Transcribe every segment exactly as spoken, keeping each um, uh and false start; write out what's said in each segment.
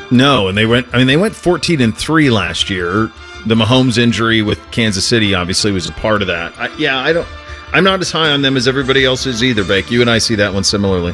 No, and they went. I mean, they went fourteen and three last year. The Mahomes injury with Kansas City obviously was a part of that. I, yeah, I don't. I'm not as high on them as everybody else is either, Bake. You and I see that one similarly.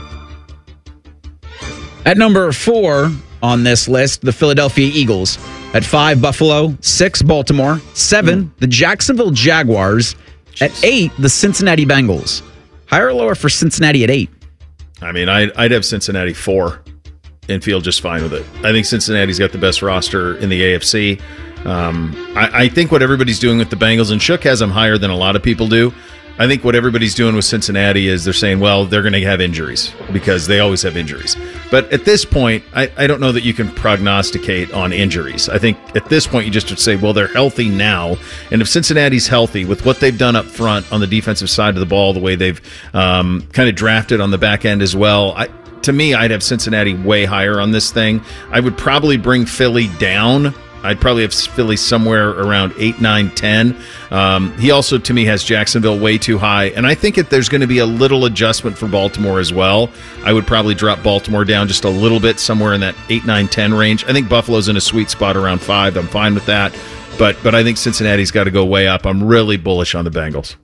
At number four on this list, the Philadelphia Eagles. At five, Buffalo. Six, Baltimore. Seven, mm. the Jacksonville Jaguars. Jeez. At eight, the Cincinnati Bengals. Higher or lower for Cincinnati at eight? I mean, I'd, I'd have Cincinnati four and feel just fine with it. I think Cincinnati's got the best roster in the A F C. Um, I, I think what everybody's doing with the Bengals, and Shook has them higher than a lot of people do. I think what everybody's doing with Cincinnati is they're saying, well, they're going to have injuries because they always have injuries. But at this point, I, I don't know that you can prognosticate on injuries. I think at this point, you just have to say, well, they're healthy now. And if Cincinnati's healthy with what they've done up front on the defensive side of the ball, the way they've um, kind of drafted on the back end as well, I, to me, I'd have Cincinnati way higher on this thing. I would probably bring Philly down. I'd probably have Philly somewhere around eight, nine, ten. Um, he also, to me, has Jacksonville way too high. And I think if there's going to be a little adjustment for Baltimore as well, I would probably drop Baltimore down just a little bit, somewhere in that eight, nine, ten range. I think Buffalo's in a sweet spot around five. I'm fine with that. But, but I think Cincinnati's got to go way up. I'm really bullish on the Bengals.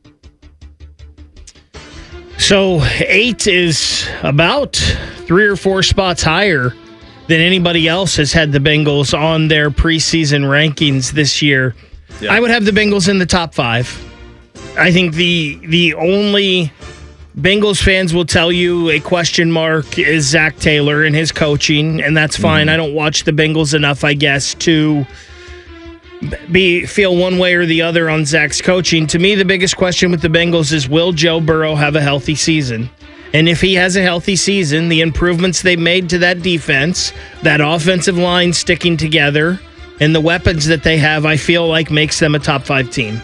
So eight is about three or four spots higher than anybody else has had the Bengals on their preseason rankings this year. Yeah. I would have the Bengals in the top five. I think the the only Bengals fans will tell you a question mark is Zach Taylor and his coaching, and that's fine. Mm-hmm. I don't watch the Bengals enough, I guess, to be feel one way or the other on Zach's coaching. To me, the biggest question with the Bengals is, will Joe Burrow have a healthy season? And if he has a healthy season, the improvements they made to that defense, that offensive line sticking together, and the weapons that they have, I feel like makes them a top five team.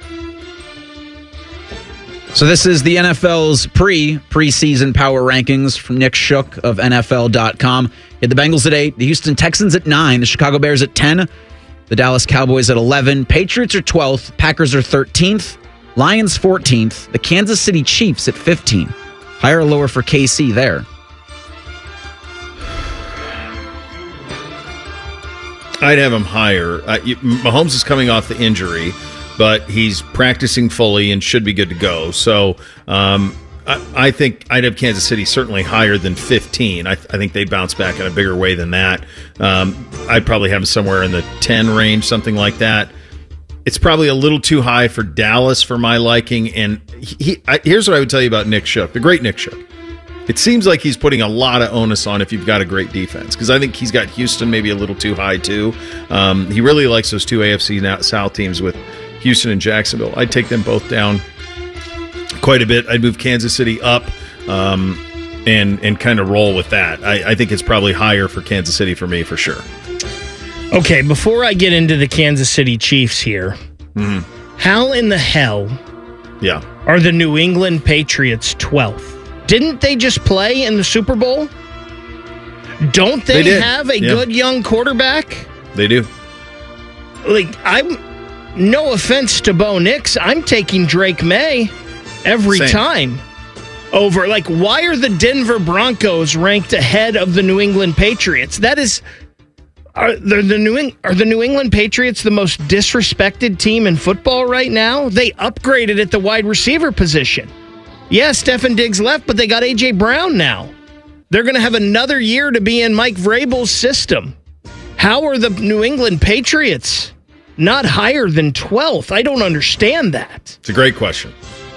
So this is the N F L's pre-preseason power rankings from Nick Shook of N F L dot com. You had the Bengals at eight, the Houston Texans at nine, the Chicago Bears at ten, the Dallas Cowboys at eleven, Patriots are twelfth, Packers are thirteenth, Lions fourteenth, the Kansas City Chiefs at fifteen. Higher or lower for K C there? I'd have him higher. Uh, you, Mahomes is coming off the injury, but he's practicing fully and should be good to go. So um, I, I think I'd have Kansas City certainly higher than fifteen. I, I think they'd bounce back in a bigger way than that. Um, I'd probably have him somewhere in the ten range, something like that. It's probably a little too high for Dallas for my liking. And he, I, here's what I would tell you about Nick Shook, the great Nick Shook. It seems like he's putting a lot of onus on if you've got a great defense, because I think he's got Houston maybe a little too high too. Um, he really likes those two A F C South teams with Houston and Jacksonville. I'd take them both down quite a bit. I'd move Kansas City up um, and and kind of roll with that. I, I think it's probably higher for Kansas City for me for sure. Okay, before I get into the Kansas City Chiefs here, mm-hmm. how in the hell yeah. are the New England Patriots twelfth? Didn't they just play in the Super Bowl? Don't they, they have a yeah. good young quarterback? They do. Like, I'm no offense to Bo Nix, I'm taking Drake May every Same. time over. Like, why are the Denver Broncos ranked ahead of the New England Patriots? That is... Are the, the New are the New England Patriots the most disrespected team in football right now? They upgraded at the wide receiver position. Yeah, Stefon Diggs left, but they got A J Brown now. They're going to have another year to be in Mike Vrabel's system. How are the New England Patriots not higher than twelfth? I don't understand that. It's a great question.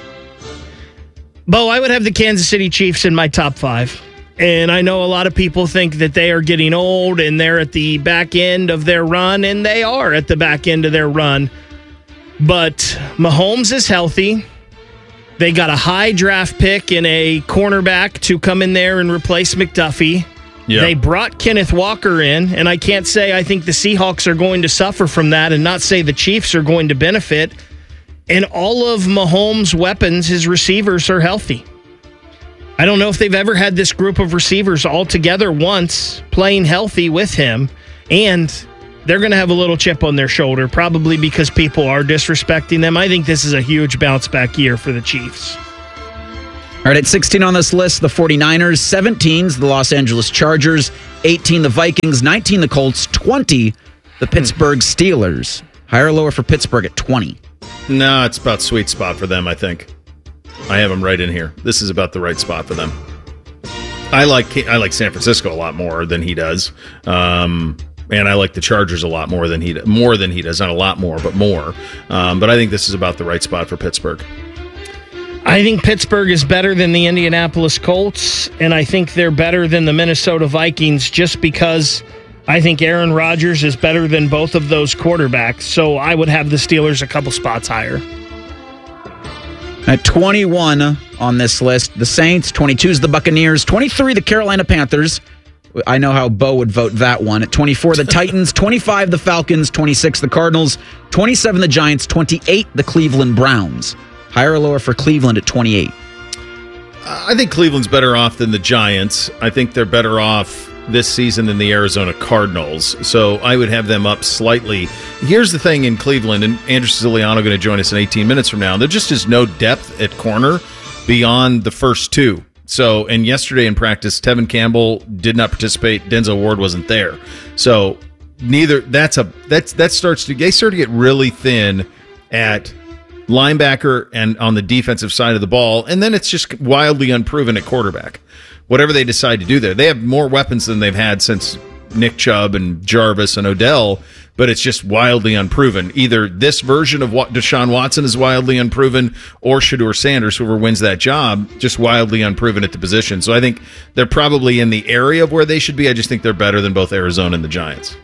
Bo, I would have the Kansas City Chiefs in my top five. And I know a lot of people think that they are getting old and they're at the back end of their run, and they are at the back end of their run. But Mahomes is healthy. They got a high draft pick and a cornerback to come in there and replace McDuffie. Yeah. They brought Kenneth Walker in, and I can't say I think the Seahawks are going to suffer from that and not say the Chiefs are going to benefit. And all of Mahomes' weapons, his receivers, are healthy. I don't know if they've ever had this group of receivers all together once playing healthy with him, and they're going to have a little chip on their shoulder, probably because people are disrespecting them. I think this is a huge bounce-back year for the Chiefs. All right, at sixteen on this list, the 49ers, seventeen's the Los Angeles Chargers, eighteen the Vikings, nineteen the Colts, twenty the Pittsburgh Steelers. Higher or lower for Pittsburgh at twenty? No, it's about sweet spot for them, I think. I have them right in here. This is about the right spot for them. I like I like San Francisco a lot more than he does. Um, and I like the Chargers a lot more than he more than he does. Not a lot more, but more. Um, but I think this is about the right spot for Pittsburgh. I think Pittsburgh is better than the Indianapolis Colts, and I think they're better than the Minnesota Vikings just because I think Aaron Rodgers is better than both of those quarterbacks. So I would have the Steelers a couple spots higher. At twenty-one on this list, the Saints, twenty-two is the Buccaneers, twenty-three the Carolina Panthers. I know how Bo would vote that one. At twenty-four, the Titans, twenty-five the Falcons, twenty-six the Cardinals, twenty-seven the Giants, twenty-eight the Cleveland Browns. Higher or lower for Cleveland at twenty-eight? I think Cleveland's better off than the Giants. I think they're better off this season than the Arizona Cardinals. So I would have them up slightly. Here's the thing in Cleveland, and Andrew Siciliano going to join us in eighteen minutes from now. There just is no depth at corner beyond the first two. So, and yesterday in practice, Tevin Campbell did not participate. Denzel Ward wasn't there. So neither that's a that's that starts to they start to get really thin at linebacker and on the defensive side of the ball, and then it's just wildly unproven at quarterback. Whatever they decide to do there, they have more weapons than they've had since Nick Chubb and Jarvis and Odell, but it's just wildly unproven. Either this version of what Deshaun Watson is wildly unproven, or Shedeur Sanders, whoever wins that job, just wildly unproven at the position. So I think they're probably in the area of where they should be. I just think they're better than both Arizona and the Giants.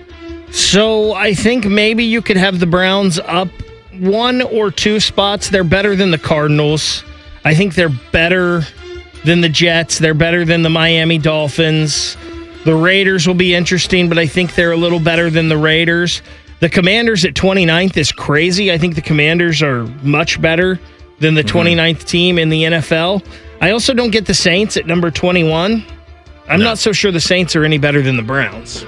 So I think maybe you could have the Browns up one or two spots. They're better than the Cardinals. I think they're better than the Jets. They're better than the Miami Dolphins. The Raiders will be interesting, but I think they're a little better than the Raiders. The Commanders at twenty-ninth is crazy. I think the Commanders are much better than the mm-hmm. twenty-ninth team in the N F L. I also don't get the Saints at number twenty-one. I'm no. not so sure the Saints are any better than the Browns.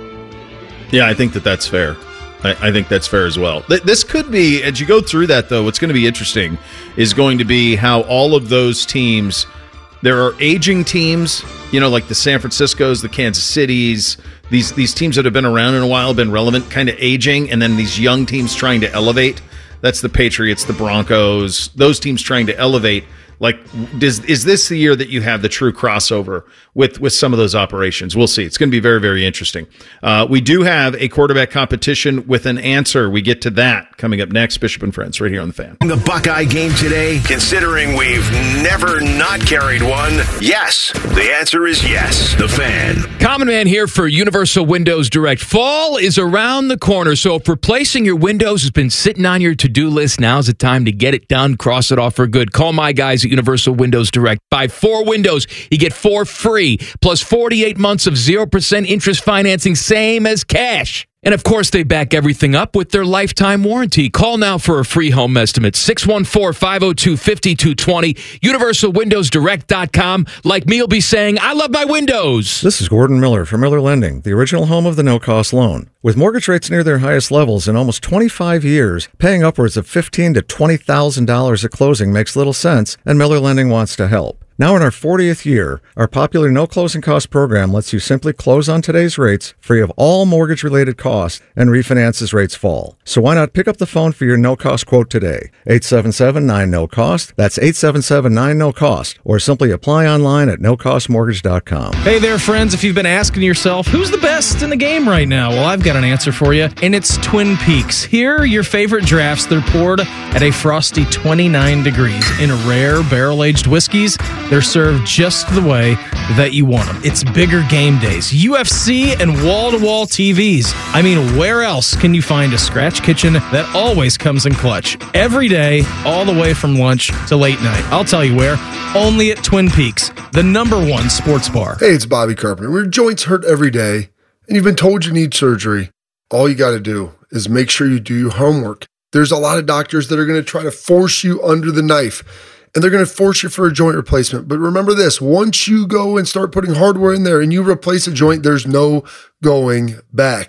Yeah, I think that that's fair. I, I think that's fair as well. This could be, as you go through that, though, what's going to be interesting is going to be how all of those teams, there are aging teams, you know, like the San Franciscos, the Kansas Cities, these these teams that have been around in a while, been relevant, kind of aging, and then these young teams trying to elevate. That's the Patriots, the Broncos, those teams trying to elevate. Like, does, is this the year that you have the true crossover with, with some of those operations? We'll see. It's going to be very, very interesting. Uh, we do have a quarterback competition with an answer. We get to that coming up next. Bishop and Friends, right here on The Fan. The Buckeye game today, considering we've never not carried one, yes. The answer is yes. The Fan. Common Man here for Universal Windows Direct. Fall is around the corner, so if replacing your windows has been sitting on your to-do list, now's the time to get it done, cross it off for good. Call my guys at Universal Windows Direct. Buy four windows, you get four free, plus forty-eight months of zero percent interest financing, same as cash. And of course, they back everything up with their lifetime warranty. Call now for a free home estimate. six one four, five oh two, five two two zero. universal windows direct dot com. Like me will be saying, I love my windows. This is Gordon Miller from Miller Lending, the original home of the no-cost loan. With mortgage rates near their highest levels in almost twenty-five years, paying upwards of fifteen thousand to twenty thousand dollars at closing makes little sense, and Miller Lending wants to help. Now in our fortieth year, our popular no closing cost program lets you simply close on today's rates, free of all mortgage-related costs, and refinance as rates fall. So why not pick up the phone for your no-cost quote today? eight seven seven, nine, N O C O S T. That's eight seven seven, nine, N O C O S T. Or simply apply online at no cost mortgage dot com. Hey there, friends. If you've been asking yourself, who's the best in the game right now? Well, I've got an answer for you, and it's Twin Peaks. Here are your favorite drafts. They're poured at a frosty twenty-nine degrees in rare barrel-aged whiskeys. They're served just the way that you want them. It's bigger game days, U F C, and wall-to-wall T Vs. I mean, where else can you find a scratch kitchen that always comes in clutch? Every day, all the way from lunch to late night. I'll tell you where. Only at Twin Peaks, the number one sports bar. Hey, it's Bobby Carpenter. When your joints hurt every day, and you've been told you need surgery, all you got to do is make sure you do your homework. There's a lot of doctors that are going to try to force you under the knife, and they're going to force you for a joint replacement. But remember this, once you go and start putting hardware in there and you replace a joint, there's no going back.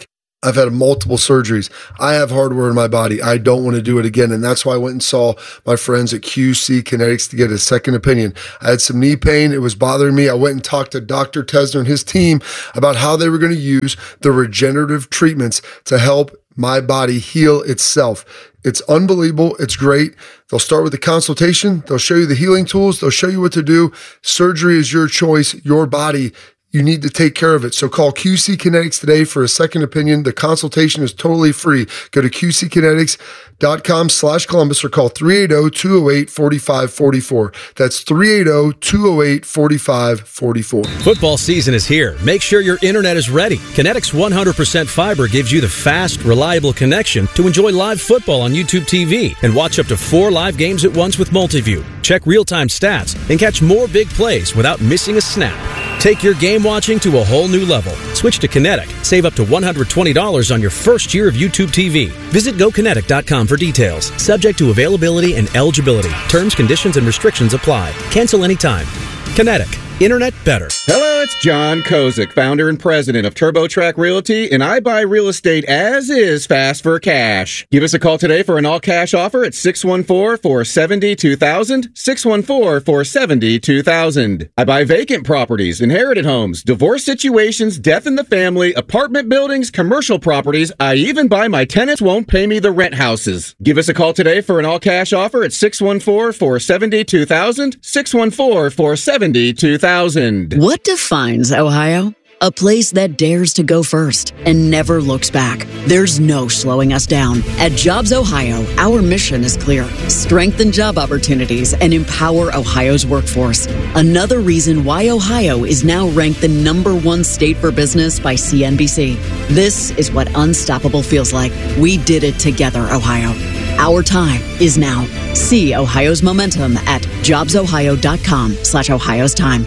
I've had multiple surgeries. I have hardware in my body. I don't want to do it again. And that's why I went and saw my friends at Q C Kinetics to get a second opinion. I had some knee pain. It was bothering me. I went and talked to Doctor Tesner and his team about how they were going to use the regenerative treatments to help my body heal itself. It's unbelievable. It's great. They'll start with a consultation. They'll show you the healing tools. They'll show you what to do. Surgery is your choice, your body. You need to take care of it. So call Q C Kinetics today for a second opinion. The consultation is totally free. Go to Q C kinetics dot com slash Columbus or call three eight zero, two zero eight, four five four four. That's three eight zero, two zero eight, four five four four. Football season is here. Make sure your internet is ready. Kinetics one hundred percent fiber gives you the fast, reliable connection to enjoy live football on YouTube T V and watch up to four live games at once with Multiview. Check real-time stats and catch more big plays without missing a snap. Take your game watching to a whole new level. Switch to Kinetic. Save up to one hundred twenty dollars on your first year of YouTube T V. Visit go kinetic dot com for details. Subject to availability and eligibility. Terms, conditions, and restrictions apply. Cancel anytime. Kinetic. Internet better. Hello, it's John Kozik, founder and president of TurboTrack Realty, and I buy real estate as is fast for cash. Give us a call today for an all-cash offer at six one four, four seven zero, two thousand, six one four, four seven zero, two thousand. I buy vacant properties, inherited homes, divorce situations, death in the family, apartment buildings, commercial properties. I even buy my tenants won't pay me the rent houses. Give us a call today for an all-cash offer at six one four, four seven zero, two thousand, six one four, four seven zero, two thousand. What defines Ohio? A place that dares to go first and never looks back. There's no slowing us down. At Jobs Ohio, our mission is clear. Strengthen job opportunities and empower Ohio's workforce. Another reason why Ohio is now ranked the number one state for business by C N B C. This is what unstoppable feels like. We did it together, Ohio. Our time is now. See Ohio's momentum at jobs ohio dot com slash Ohio's time.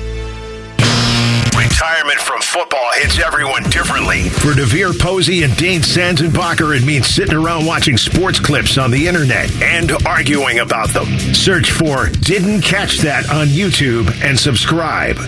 Retirement from football hits everyone differently. For DeVere Posey and Dane Sanzenbacher, it means sitting around watching sports clips on the internet and arguing about them. Search for Didn't Catch That on YouTube and subscribe.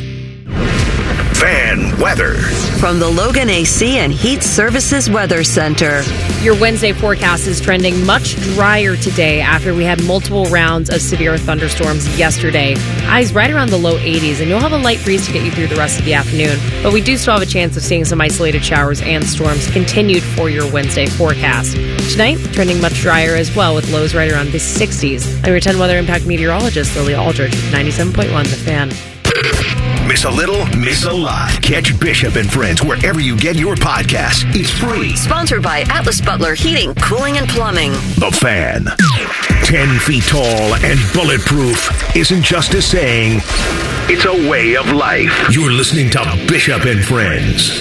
Fan weather. From the Logan A C and Heat Services Weather Center. Your Wednesday forecast is trending much drier today after we had multiple rounds of severe thunderstorms yesterday. Highs right around the low eighties, and you'll have a light breeze to get you through the rest of the afternoon. But we do still have a chance of seeing some isolated showers and storms continued for your Wednesday forecast. Tonight, trending much drier as well, with lows right around the sixties. I'm your ten Weather Impact meteorologist, Lily Aldridge, ninety-seven point one The Fan. Miss a little, miss a lot. Catch Bishop and Friends wherever you get your podcasts. It's free. Sponsored by Atlas Butler Heating, Cooling, and Plumbing. The Fan. Ten feet tall and bulletproof isn't just a saying, it's a way of life. You're listening to Bishop and Friends.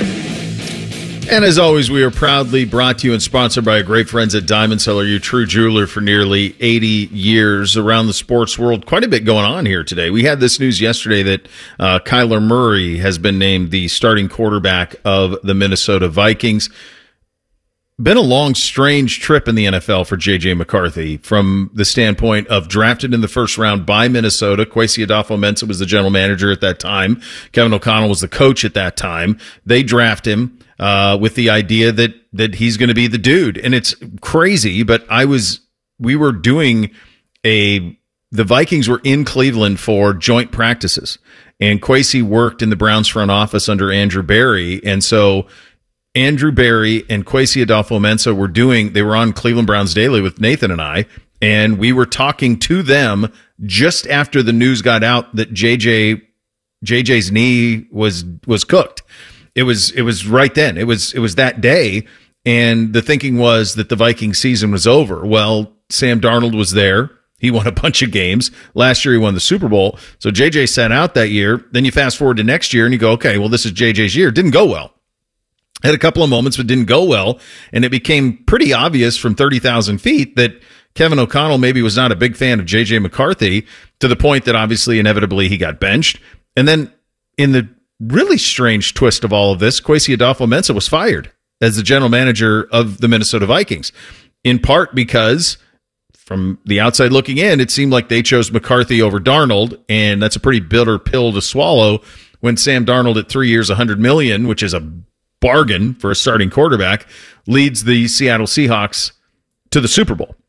And as always, we are proudly brought to you and sponsored by our great friends at Diamond Seller, your true jeweler for nearly eighty years around the sports world. Quite a bit going on here today. We had this news yesterday that uh, Kyler Murray has been named the starting quarterback of the Minnesota Vikings. Been a long, strange trip in the N F L for J J McCarthy from the standpoint of drafted in the first round by Minnesota. Kwesi Adolfo-Mensah was the general manager at that time. Kevin O'Connell was the coach at that time. They draft him uh, with the idea that that he's going to be the dude. And it's crazy, but I was we were doing a the Vikings were in Cleveland for joint practices, and Kwesi worked in the Browns front office under Andrew Berry, and so Andrew Berry and Kwesi Adolfo-Mensah were doing, they were on Cleveland Browns Daily with Nathan and I, and we were talking to them just after the news got out that J J, J J's knee was, was cooked. It was, it was right then. It was, it was that day. And the thinking was that the Viking season was over. Well, Sam Darnold was there. He won a bunch of games. Last year, he won the Super Bowl. So J J sat out that year. Then you fast forward to next year and you go, okay, well, this is J J's year. It didn't go well. Had a couple of moments, but didn't go well. And it became pretty obvious from thirty thousand feet that Kevin O'Connell maybe was not a big fan of J J McCarthy, to the point that obviously inevitably he got benched. And then in the really strange twist of all of this, Kwesi Adolfo-Mensah was fired as the general manager of the Minnesota Vikings, in part because from the outside looking in, it seemed like they chose McCarthy over Darnold. And that's a pretty bitter pill to swallow when Sam Darnold at three years, one hundred million dollars, which is a bargain for a starting quarterback, leads the Seattle Seahawks to the Super Bowl.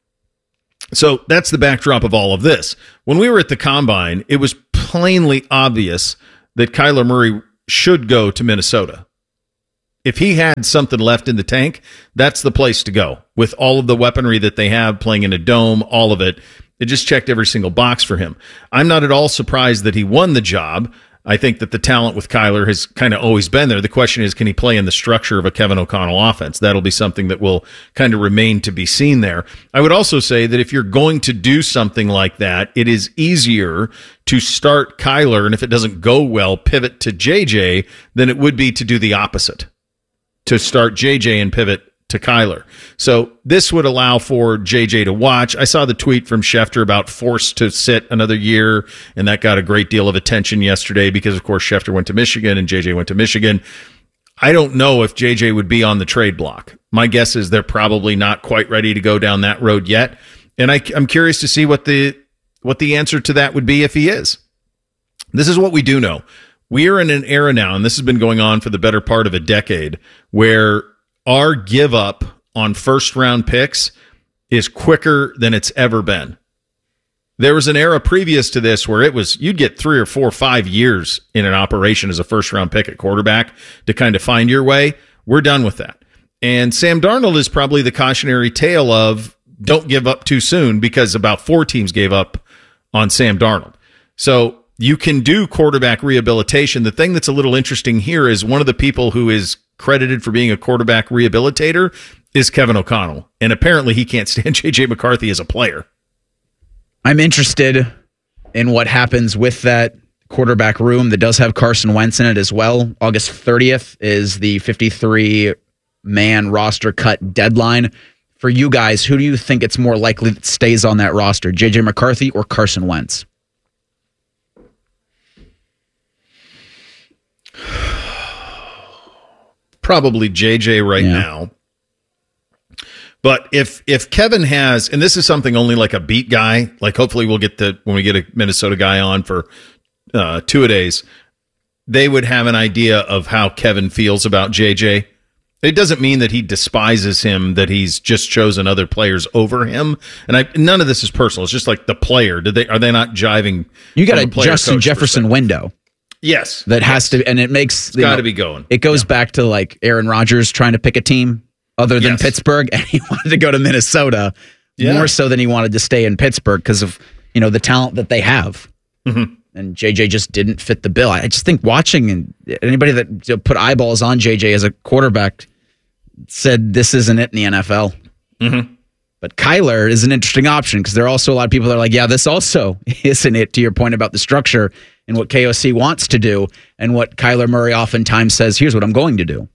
So that's the backdrop of all of this. When we were at the Combine, it was plainly obvious that Kyler Murray should go to Minnesota. If he had something left in the tank, that's the place to go. With all of the weaponry that they have, playing in a dome, all of it, it just checked every single box for him. I'm not at all surprised that he won the job. I think that the talent with Kyler has kind of always been there. The question is, can he play in the structure of a Kevin O'Connell offense? That'll be something that will kind of remain to be seen there. I would also say that if you're going to do something like that, it is easier to start Kyler, and if it doesn't go well, pivot to J J, than it would be to do the opposite, to start J J and pivot to Kyler. So this would allow for J J to watch. I saw the tweet from Schefter about forced to sit another year, and that got a great deal of attention yesterday because, of course, Schefter went to Michigan and J J went to Michigan. I don't know if J J would be on the trade block. My guess is they're probably not quite ready to go down that road yet, and I, I'm curious to see what the what the answer to that would be if he is. This is what we do know. We are in an era now, and this has been going on for the better part of a decade, where our give up on first round picks is quicker than it's ever been. There was an era previous to this where it was, you'd get three or four or five years in an operation as a first round pick at quarterback to kind of find your way. We're done with that. And Sam Darnold is probably the cautionary tale of don't give up too soon, because about four teams gave up on Sam Darnold. So you can do quarterback rehabilitation. The thing that's a little interesting here is one of the people who is credited for being a quarterback rehabilitator is Kevin O'Connell. And apparently he can't stand J J McCarthy as a player. I'm interested in what happens with that quarterback room that does have Carson Wentz in it as well. August thirtieth is the fifty-three man roster cut deadline. For you guys, who do you think it's more likely that stays on that roster, J J McCarthy or Carson Wentz? Probably J J right yeah. now. But if if Kevin has, and this is something only like a beat guy, like hopefully we'll get the, when we get a Minnesota guy on for uh, two-a-days, they would have an idea of how Kevin feels about J J. It doesn't mean that he despises him, that he's just chosen other players over him. And I, none of this is personal. It's just like the player. Did they, are they not jiving? You got a Justin Jefferson window. Yes. That yes. has to, and it makes... It's got to be going. It goes yeah. back to like Aaron Rodgers trying to pick a team other than yes. Pittsburgh, and he wanted to go to Minnesota yeah. more so than he wanted to stay in Pittsburgh because of, you know, the talent that they have. Mm-hmm. And J J just didn't fit the bill. I just think watching, and anybody that you know, put eyeballs on J J as a quarterback said this isn't it in the N F L. Mm-hmm. But Kyler is an interesting option because there are also a lot of people that are like, yeah, this also isn't it, to your point about the structure and what K O C wants to do and what Kyler Murray oftentimes says, here's what I'm going to do.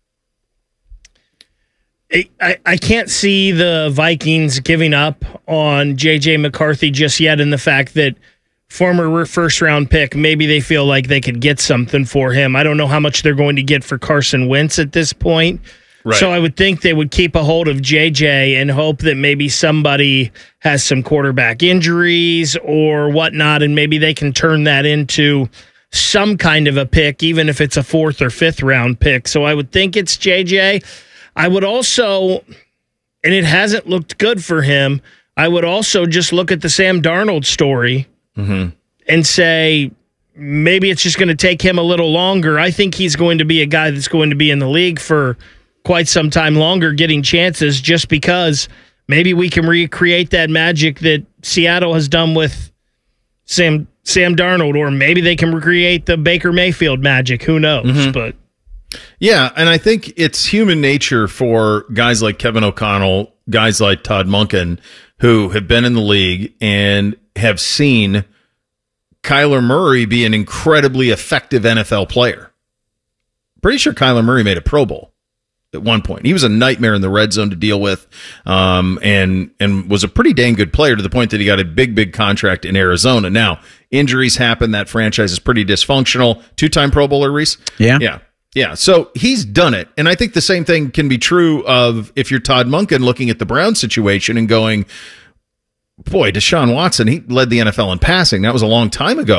I, I can't see the Vikings giving up on J J McCarthy just yet, in the fact that former first-round pick, maybe they feel like they could get something for him. I don't know how much they're going to get for Carson Wentz at this point. Right. So I would think they would keep a hold of J J and hope that maybe somebody has some quarterback injuries or whatnot, and maybe they can turn that into some kind of a pick, even if it's a fourth or fifth round pick. So I would think it's J J. I would also, and it hasn't looked good for him, I would also just look at the Sam Darnold story mm-hmm. and say, maybe it's just going to take him a little longer. I think he's going to be a guy that's going to be in the league for quite some time longer, getting chances, just because maybe we can recreate that magic that Seattle has done with Sam Sam Darnold, or maybe they can recreate the Baker Mayfield magic. Who knows? Mm-hmm. But yeah, and I think it's human nature for guys like Kevin O'Connell, guys like Todd Monken, who have been in the league and have seen Kyler Murray be an incredibly effective N F L player. Pretty sure Kyler Murray made a Pro Bowl at one point. He was a nightmare in the red zone to deal with, um, and and was a pretty dang good player, to the point that he got a big, big contract in Arizona. Now, injuries happen. That franchise is pretty dysfunctional. Two-time Pro Bowler, Reese? Yeah. Yeah. Yeah, so he's done it. And I think the same thing can be true of if you're Todd Monken looking at the Browns situation and going, boy, Deshaun Watson, he led the N F L in passing. That was a long time ago.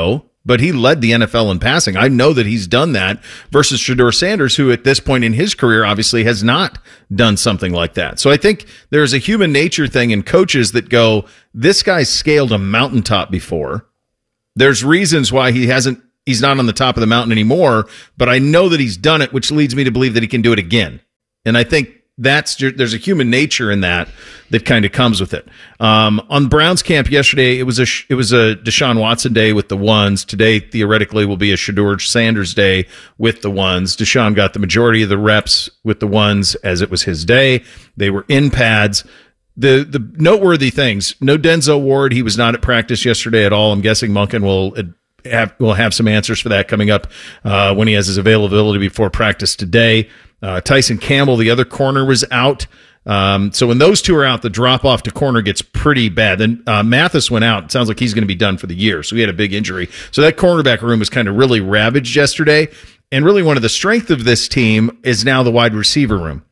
but he led the N F L in passing. I know that he's done that versus Shedeur Sanders, who at this point in his career obviously has not done something like that. So I think there's a human nature thing in coaches that go, this guy's scaled a mountaintop before. There's reasons why he hasn't, he's not on the top of the mountain anymore, but I know that he's done it, which leads me to believe that he can do it again. And I think that's, there's a human nature in that that kind of comes with it. Um, on Browns camp yesterday, it was a it was a Deshaun Watson day with the ones. Today, theoretically, will be a Shedeur Sanders day with the ones. Deshaun got the majority of the reps with the ones as it was his day. They were in pads. The the noteworthy things: no Denzel Ward. He was not at practice yesterday at all. I'm guessing Monken will have will have some answers for that coming up uh, when he has his availability before practice today. Uh, Tyson Campbell, the other corner, was out. Um, so when those two are out, the drop off to corner gets pretty bad. Then uh, Mathis went out. It sounds like he's going to be done for the year. So he had a big injury. So that cornerback room was kind of really ravaged yesterday. And really one of the strength of this team is now the wide receiver room.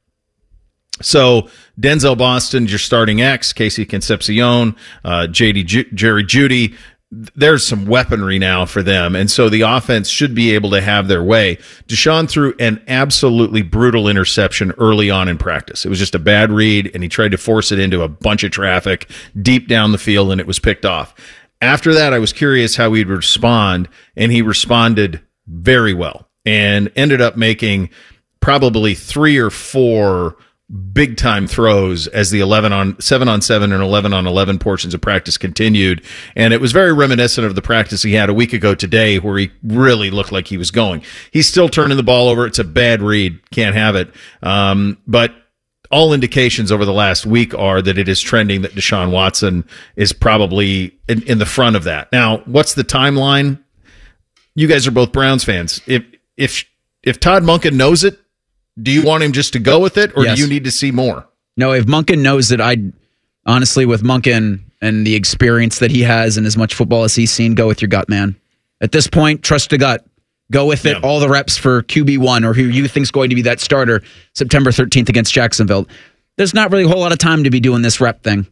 So Denzel Boston, your starting X, Casey Concepcion, uh, J D Ju- Jerry Jeudy. There's some weaponry now for them, and so the offense should be able to have their way. Deshaun threw an absolutely brutal interception early on in practice. It was just a bad read, and he tried to force it into a bunch of traffic deep down the field, and it was picked off. After that, I was curious how he'd respond, and he responded very well and ended up making probably three or four big time throws as the eleven on seven on seven and eleven on eleven portions of practice continued. And it was very reminiscent of the practice he had a week ago today, where he really looked like he was going. He's still turning the ball over. It's a bad read. Can't have it. Um, but all indications over the last week are that it is trending that Deshaun Watson is probably in, in the front of that. Now, what's the timeline? You guys are both Browns fans. If, if, if Todd Monken knows it, do you want him just to go with it, or yes. do you need to see more? No, if Monken knows it, I'd honestly, with Monken and the experience that he has and as much football as he's seen, go with your gut, man. At this point, trust the gut. Go with it. Yeah. All the reps for Q B one, or who you think is going to be that starter September thirteenth against Jacksonville. There's not really a whole lot of time to be doing this rep thing.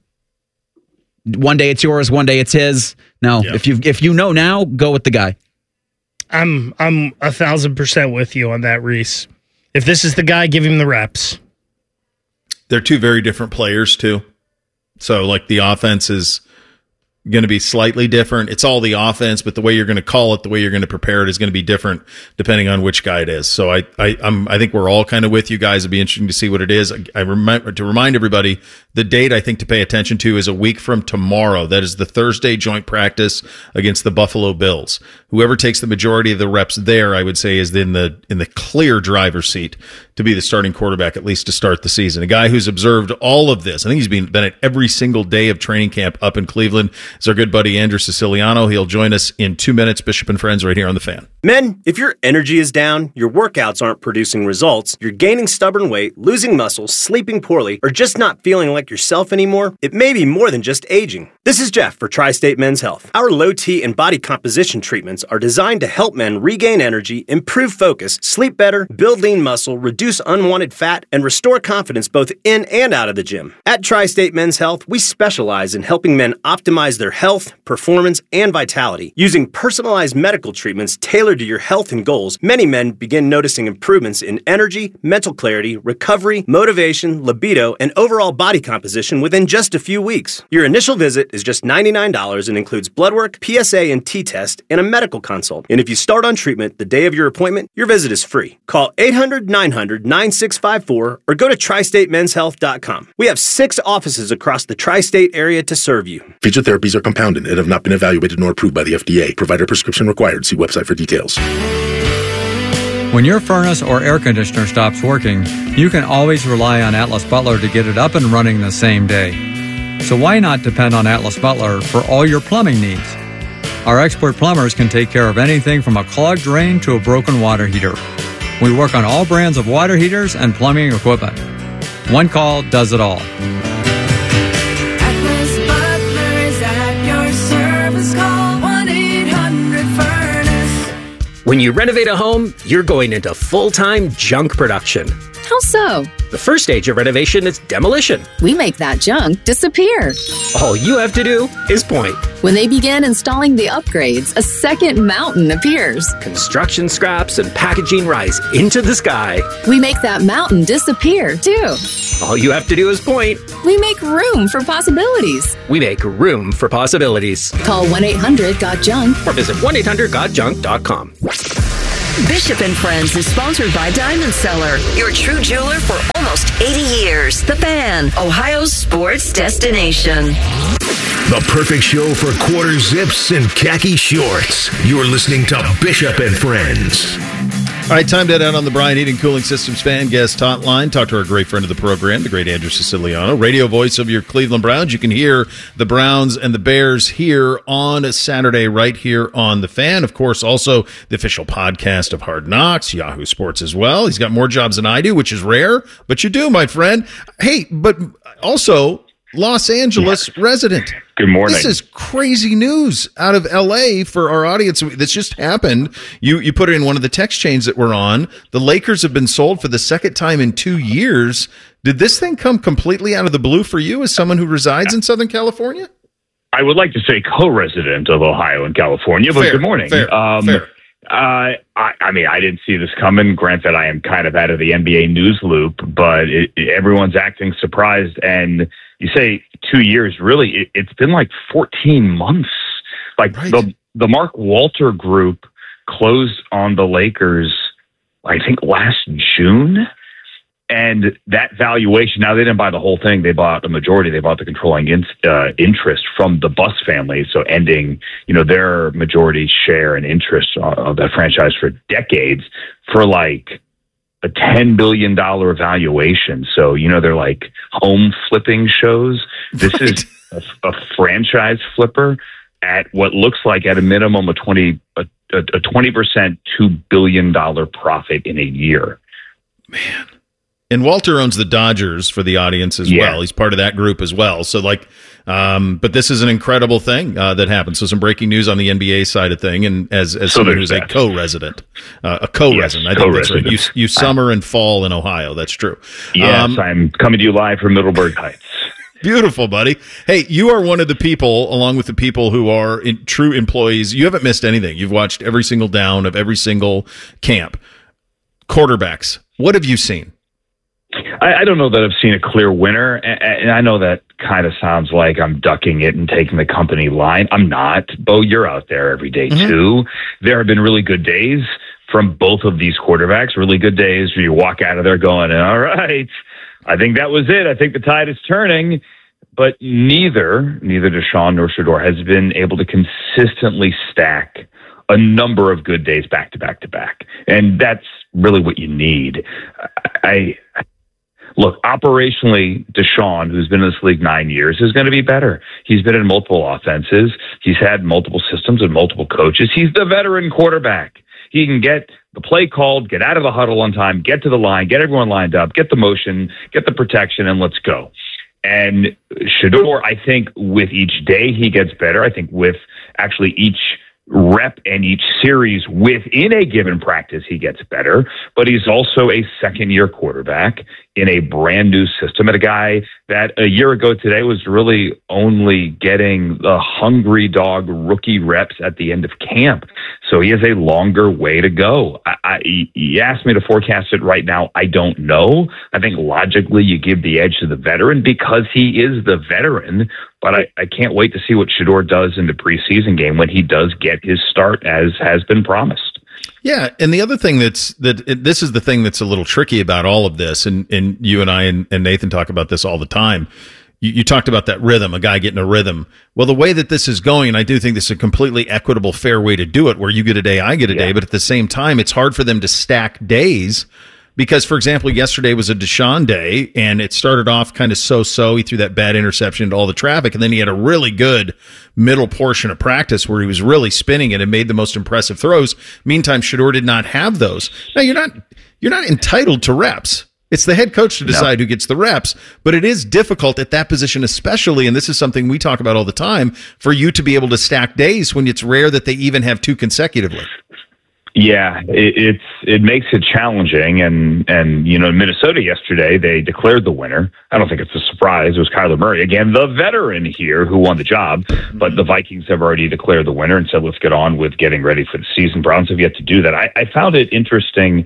One day it's yours, one day it's his. No, yeah. if you if you know now, go with the guy. I'm I'm a thousand percent with you on that, Reese. If this is the guy, give him the reps. They're two very different players, too. So, like, the offense is going to be slightly different. It's all the offense, but the way you're going to call it, the way you're going to prepare it is going to be different depending on which guy it is. So I I I'm, I think we're all kind of with you guys. It'd be interesting to see what it is. I, I remember to remind everybody, the date I think to pay attention to is a week from tomorrow. That is the Thursday joint practice against the Buffalo Bills. Whoever takes the majority of the reps there, I would say, is in the in the clear driver's seat to be the starting quarterback, at least to start the season. A guy who's observed all of this. I think he's been, been at every single day of training camp up in Cleveland. Is our good buddy Andrew Siciliano. He'll join us in two minutes, Bishop and Friends, right here on The Fan. Men, if your energy is down, your workouts aren't producing results, you're gaining stubborn weight, losing muscle, sleeping poorly, or just not feeling like yourself anymore, it may be more than just aging. This is Jeff for Tri-State Men's Health. Our low T and body composition treatments are designed to help men regain energy, improve focus, sleep better, build lean muscle, reduce unwanted fat, and restore confidence both in and out of the gym. At Tri-State Men's Health, we specialize in helping men optimize their health, performance, and vitality. Using personalized medical treatments tailored to your health and goals, many men begin noticing improvements in energy, mental clarity, recovery, motivation, libido, and overall body composition within just a few weeks. Your initial visit is just ninety-nine dollars and includes blood work, P S A and T-test, and a medical consult. And if you start on treatment the day of your appointment, your visit is free. Call eight hundred, nine hundred, nine six five four or go to tri state men's health dot com. We have six offices across the tri-state area to serve you. Feature therapies are compounded and have not been evaluated nor approved by the F D A. Provider prescription required. See website for details. When your furnace or air conditioner stops working, you can always rely on Atlas Butler to get it up and running the same day. So why not depend on Atlas Butler for all your plumbing needs? Our expert plumbers can take care of anything from a clogged drain to a broken water heater. We work on all brands of water heaters and plumbing equipment. One call does it all. Atlas Butler is at your service. Call one eight hundred furnace. When you renovate a home, you're going into full-time junk production. How so? The first stage of renovation is demolition. We make that junk disappear. All you have to do is point. When they begin installing the upgrades, a second mountain appears. Construction scraps and packaging rise into the sky. We make that mountain disappear, too. All you have to do is point. We make room for possibilities. We make room for possibilities. Call one eight hundred got junk or visit one eight hundred got junk dot com. Bishop and Friends is sponsored by Diamond Seller, your true jeweler for almost eighty years. The Fan, Ohio's sports destination. The perfect show for quarter zips and khaki shorts. You're listening to Bishop and Friends. All right, time to head out on the Bryant Heating Cooling Systems fan guest hotline. Talk to our great friend of the program, the great Andrew Siciliano, radio voice of your Cleveland Browns. You can hear the Browns and the Bears here on a Saturday right here on the Fan. Of course, also the official podcast of Hard Knocks, Yahoo Sports as well. He's got more jobs than I do, which is rare, but you do, my friend. Hey, but also Los Angeles yeah. resident. Good morning. This is crazy news out of L A for our audience. This just happened. You you put it in one of the text chains that we're on. The Lakers have been sold for the second time in two years. Did this thing come completely out of the blue for you as someone who resides in Southern California? I would like to say co-resident of Ohio and California, but fair, good morning. Fair, um, fair. Uh, I, I mean, I didn't see this coming. Granted, I am kind of out of the N B A news loop, but it, it, everyone's acting surprised. And you say two years, really, it, it's been like fourteen months. Like right. the the Mark Walter Group closed on the Lakers, I think last June. And that valuation, now they didn't buy the whole thing. They bought the majority. They bought the controlling in, uh, interest from the Buss family. So ending, you know, their majority share and interest of that franchise for decades for like a ten billion dollars valuation. So, you know, they're like home flipping shows. This right. is a, a franchise flipper at what looks like at a minimum a twenty, a, a twenty percent, two billion dollars profit in a year. Man. And Walter owns the Dodgers for the audience as yeah. well. He's part of that group as well. So, like, um, but this is an incredible thing uh, that happened. So, some breaking news on the N B A side of thing, and as as so someone who's that. a co-resident, uh, a co-resident, yes, I think co-resident. that's right. You you summer and fall in Ohio. That's true. Yes, um, I'm coming to you live from Middleburg Heights. Beautiful, buddy. Hey, you are one of the people, along with the people who are in, true employees. You haven't missed anything. You've watched every single down of every single camp. Quarterbacks, what have you seen? I, I don't know that I've seen a clear winner, and, and I know that kind of sounds like I'm ducking it and taking the company line. I'm not. Bo, you're out there every day, mm-hmm. too. There have been really good days from both of these quarterbacks, really good days where you walk out of there going, all right, I think that was it. I think the tide is turning. But neither, neither Deshaun nor Shedeur has been able to consistently stack a number of good days back to back to back. And that's really what you need. I... I Look, operationally, Deshaun, who's been in this league nine years, is going to be better. He's been in multiple offenses. He's had multiple systems and multiple coaches. He's the veteran quarterback. He can get the play called, get out of the huddle on time, get to the line, get everyone lined up, get the motion, get the protection, and let's go. And Shedeur, I think with each day he gets better. I think with actually each rep and each series within a given practice, he gets better, but he's also a second year quarterback in a brand new system, and a guy that a year ago today was really only getting the hungry dog rookie reps at the end of camp. So he has a longer way to go. I, I, you asked me to forecast it right now. I don't know. I think logically you give the edge to the veteran because he is the veteran, but I, I can't wait to see what Shedeur does in the preseason game when he does get his start as has been promised. Yeah, and the other thing that's that it, this is the thing that's a little tricky about all of this, and, and you and I and, and Nathan talk about this all the time. You, you talked about that rhythm, a guy getting a rhythm. Well, the way that this is going, and I do think this is a completely equitable, fair way to do it, where you get a day, I get a yeah. day, but at the same time, it's hard for them to stack days. Because, for example, yesterday was a Deshaun day, and it started off kind of so-so. He threw that bad interception into all the traffic, and then he had a really good middle portion of practice where he was really spinning it and made the most impressive throws. Meantime, Shedeur did not have those. Now, you're not you're not entitled to reps. It's the head coach to decide no. who gets the reps, but it is difficult at that position especially, and this is something we talk about all the time, for you to be able to stack days when it's rare that they even have two consecutively. Yeah, it, it's it makes it challenging, and and you know, Minnesota yesterday they declared the winner. I don't think it's a surprise. It was Kyler Murray again, the veteran here, who won the job. But the Vikings have already declared the winner and said, "Let's get on with getting ready for the season." Browns have yet to do that. I, I found it interesting.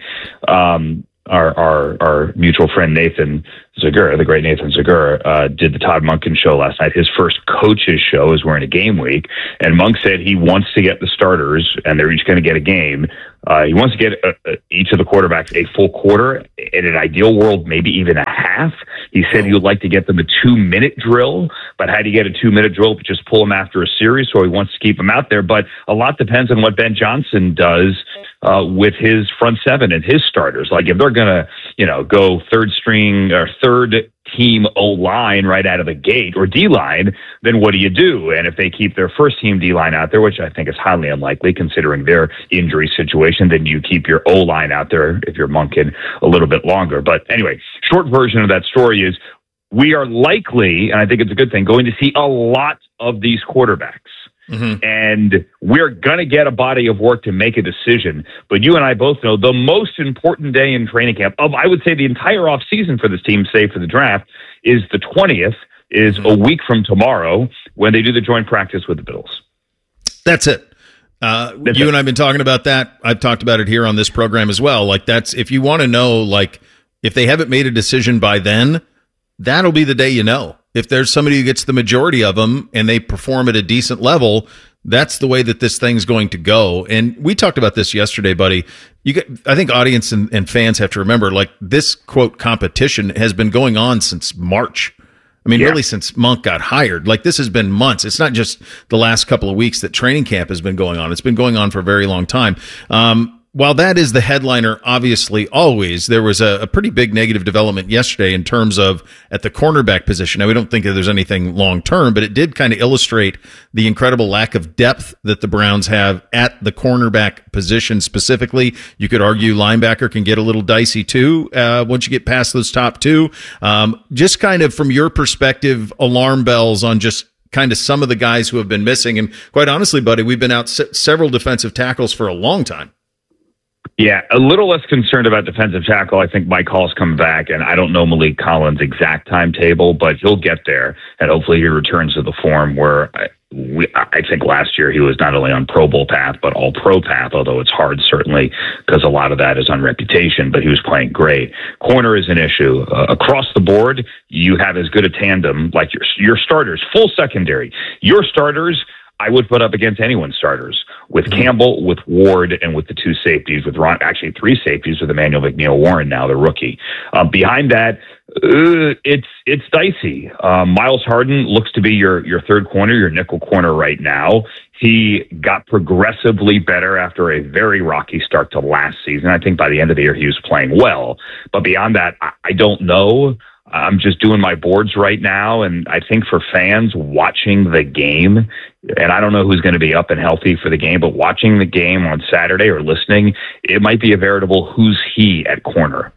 Um, Our, our our mutual friend Nathan Zegura, the great Nathan Zegura, uh, did the Todd Monken show last night. His first coach's show is we're in a game week, and Monk said he wants to get the starters, and they're each going to get a game. Uh, he wants to get uh, uh, each of the quarterbacks a full quarter. In an ideal world, maybe even a half. He said he would like to get them a two-minute drill, but how do you get a two-minute drill? Just pull them after a series, so he wants to keep them out there. But a lot depends on what Ben Johnson does uh, with his front seven and his starters. Like if they're going to, you know, go third string or third team O-line right out of the gate, or D-line, then what do you do? And if they keep their first team D-line out there, which I think is highly unlikely considering their injury situation, then you keep your O-line out there if you're Monken a little bit longer. But anyway, short version of that story is we are likely, and I think it's a good thing, going to see a lot of these quarterbacks. Mm-hmm. And we're going to get a body of work to make a decision. But you and I both know the most important day in training camp of, I would say, the entire off season for this team, save for the draft, is the twentieth, is mm-hmm. a week from tomorrow when they do the joint practice with the Bills. That's it. Uh, that's you it. And I have been talking about that. I've talked about it here on this program as well. Like that's, if you want to know, like if they haven't made a decision by then, that'll be the day you know. If there's somebody who gets the majority of them and they perform at a decent level, that's the way that this thing's going to go. And we talked about this yesterday, buddy. You get, I think audience and, and fans have to remember, like this quote competition has been going on since March. I mean, yeah. really since Monk got hired. Like this has been months. It's not just the last couple of weeks that training camp has been going on. It's been going on for a very long time. Um, While that is the headliner, obviously, always, there was a, a pretty big negative development yesterday in terms of at the cornerback position. Now, we don't think that there's anything long-term, but it did kind of illustrate the incredible lack of depth that the Browns have at the cornerback position specifically. You could argue linebacker can get a little dicey, too, uh, once you get past those top two. Um, just kind of from your perspective, alarm bells on just kind of some of the guys who have been missing. And quite honestly, buddy, we've been out se- several defensive tackles for a long time. Yeah, a little less concerned about defensive tackle. I think Mike Hall's come back, and I don't know Malik Collins' exact timetable, but he'll get there, and hopefully he returns to the form where I, we, I think last year he was not only on Pro Bowl path, but all-pro path, although it's hard, certainly, because a lot of that is on reputation, but he was playing great. Corner is an issue. Uh, across the board, you have as good a tandem, like your, your starters, full secondary. Your starters, I would put up against anyone's starters, with Campbell, with Ward, and with the two safeties, with Ron, actually three safeties with Emmanuel McNeil Warren now, the rookie. Uh, behind that, uh, it's it's dicey. Uh, Miles Harden looks to be your, your third corner, your nickel corner right now. He got progressively better after a very rocky start to last season. I think by the end of the year, he was playing well. But beyond that, I, I don't know. I'm just doing my boards right now, and I think for fans watching the game, and I don't know who's going to be up and healthy for the game, but watching the game on Saturday or listening, it might be a veritable who's he at corner.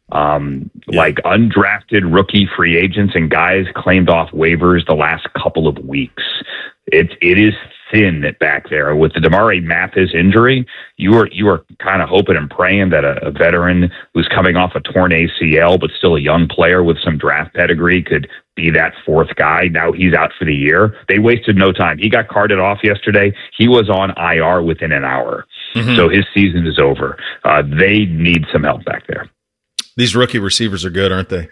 Um, yeah. Like undrafted rookie free agents and guys claimed off waivers the last couple of weeks. It, it is thin back there. With the Damari Mathis injury, you are you are kind of hoping and praying that a, a veteran who's coming off a torn A C L but still a young player with some draft pedigree could be that fourth guy. Now he's out for the year. They wasted no time. He got carted off yesterday. He was on I R within an hour. Mm-hmm. So his season is over. Uh, they need some help back there. These rookie receivers are good, aren't they?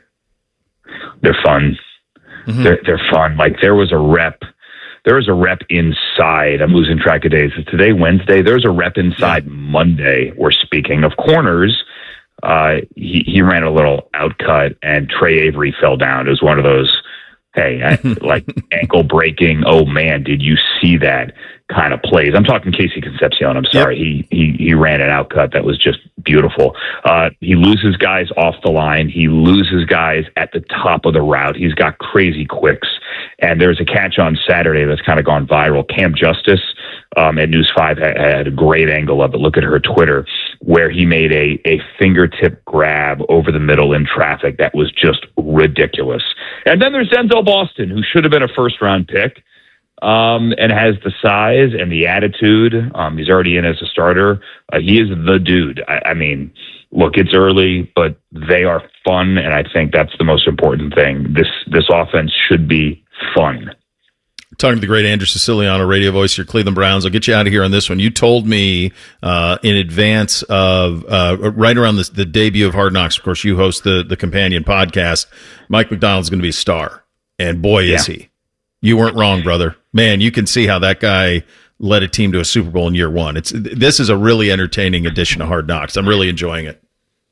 They're fun. Mm-hmm. They're, they're fun. Like there was a rep There was a rep inside. I'm losing track of days. Is today Wednesday? There's a rep inside Monday. We're speaking of corners. Uh, he, he ran a little outcut, and Trey Avery fell down. It was one of those, hey, I, like ankle breaking. Oh man, did you see that kind of plays? I'm talking Casey Concepcion. I'm sorry. Yep. He he he ran an outcut that was just beautiful. Uh, he loses guys off the line. He loses guys at the top of the route. He's got crazy quicks. And there's a catch on Saturday that's kind of gone viral. Cam Justice um, at News five had, had a great angle of it. Look at her Twitter, where he made a, a fingertip grab over the middle in traffic that was just ridiculous. And then there's Denzel Boston, who should have been a first-round pick. um, and has the size and the attitude. Um, he's already in as a starter. Uh, he is the dude. I, I mean, look, it's early, but they are fun, and I think that's the most important thing. This this offense should be fun. Talking to the great Andrew Siciliano, radio voice of your Cleveland Browns. I'll get you out of here on this one. You told me uh, in advance of uh, right around this, the debut of Hard Knocks. Of course, you host the the companion podcast. Mike Macdonald's going to be a star, and boy, is Yeah. he! You weren't wrong, brother. Man, you can see how that guy led a team to a Super Bowl in year one. It's this is a really entertaining edition of Hard Knocks. I'm really enjoying it.